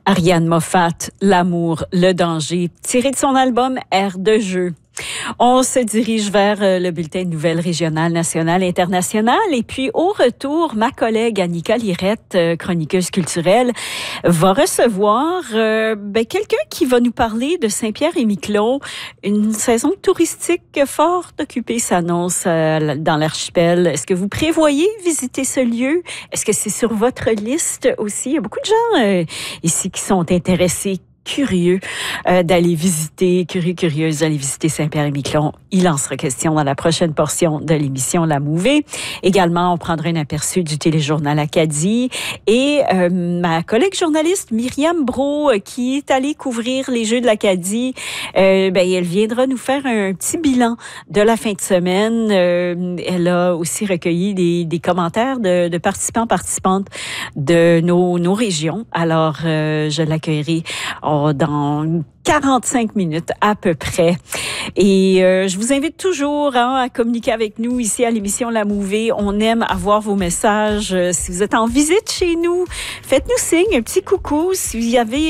Ariane Moffat, L'amour, le danger, tiré de son album Air de jeu. On se dirige vers le bulletin de nouvelles régionales, nationales, internationales. Et puis, au retour, ma collègue Annika Lirette, chroniqueuse culturelle, va recevoir quelqu'un qui va nous parler de Saint-Pierre-et-Miquelon. Une saison touristique fort occupée s'annonce dans l'archipel. Est-ce que vous prévoyez visiter ce lieu? Est-ce que c'est sur votre liste aussi? Il y a beaucoup de gens ici qui sont intéressés, curieux d'aller visiter, curieuse d'aller visiter Saint-Pierre-et-Miquelon. Il en sera question dans la prochaine portion de l'émission La Mouvée. Également, on prendra un aperçu du téléjournal Acadie et ma collègue journaliste Myriam Brault, qui est allée couvrir les Jeux de l'Acadie, elle viendra nous faire un petit bilan de la fin de semaine. Elle a aussi recueilli des commentaires de participantes de nos régions. Alors, je l'accueillerai dans 45 minutes à peu près. Et je vous invite toujours à communiquer avec nous ici à l'émission La Mouvée. On aime avoir vos messages. Si vous êtes en visite chez nous, faites-nous signe, un petit coucou. Si vous y avez